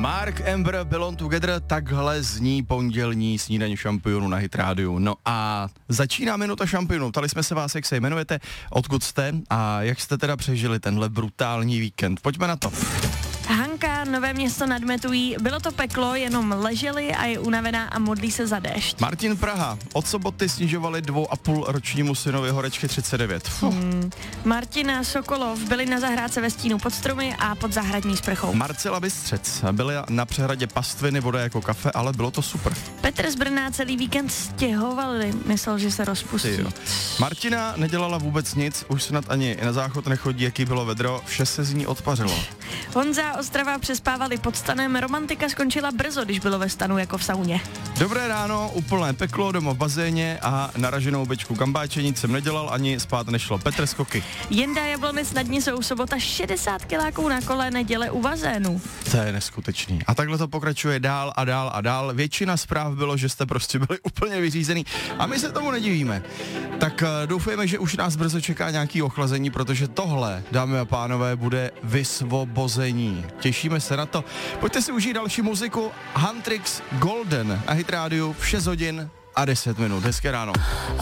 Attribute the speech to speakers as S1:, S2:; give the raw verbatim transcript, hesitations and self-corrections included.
S1: Mark Amber, Belong Together, takhle zní pondělní snídaně šampionů na Hit rádiu. No a začíná minuta šampionů. Ptali jsme se vás, jak se jmenujete, odkud jste a jak jste teda přežili tenhle brutální víkend. Pojďme na to.
S2: Hanka, Nové Město nad Metují, bylo to peklo, jenom leželi a je unavená a modlí se za déšť.
S1: Martin Praha, od soboty snižovali dvou a půl ročnímu synovi horečky třicet devět.
S2: Hmm. Martina Sokolov byli na zahrádce ve stínu pod stromy a pod zahradní sprchou.
S1: Marcela Bystřec, byli na přehradě pastviny, voda jako kafe, ale bylo to super.
S2: Petr z Brna celý víkend stěhovali, myslel, že se rozpustí.
S1: Martina nedělala vůbec nic, už snad ani na záchod nechodí, jaký bylo vedro, vše se z ní odpařilo.
S2: Honza Ostrava přespávali pod stanem, romantika skončila brzo, když bylo ve stanu jako v sauně.
S1: Dobré ráno, úplné peklo, doma v bazéně a naraženou bečku gambáče, nic jsem nedělal, ani spát nešlo. Petr Skoky.
S2: Jenda Jablonec nad Nisou, sobota šedesát kiláků na kole, neděle u bazénu.
S1: To je neskutečný. A takhle to pokračuje dál a dál a dál. Většina zpráv bylo, že jste prostě byli úplně vyřízený a my se tomu nedivíme. Tak uh, doufujeme, že už nás brzo čeká nějaký ochlazení, protože tohle, dámy a pánové, bude vysvobození. Těšíme se na to. Pojďte si užít další muziku. Huntrix Golden na Hit rádiu v šest hodin a deset minut. Hezké ráno.